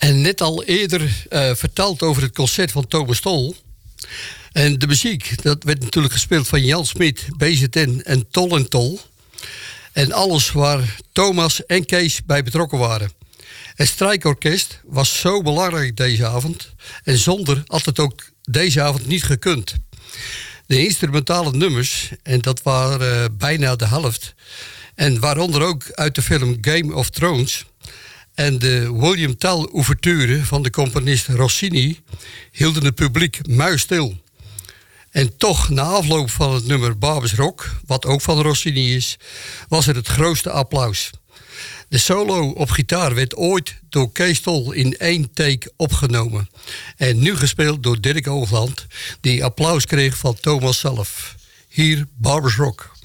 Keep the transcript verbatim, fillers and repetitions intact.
En net al eerder uh, verteld over het concert van Thomas Tol. En de muziek, dat werd natuurlijk gespeeld van Jan Smit, B Z N en Tol en Tol. En alles waar Thomas en Kees bij betrokken waren. Het strijkorkest was zo belangrijk deze avond. En zonder had het ook deze avond niet gekund. De instrumentale nummers, en dat waren uh, bijna de helft. En waaronder ook uit de film Game of Thrones. En de William Tell ouverture van de componist Rossini hielden het publiek muisstil. En toch, na afloop van het nummer Barbers Rock, wat ook van Rossini is, was er het grootste applaus. De solo op gitaar werd ooit door Kees Tol in één take opgenomen. En nu gespeeld door Dirk Hoogland, die applaus kreeg van Thomas zelf. Hier Barbers Rock.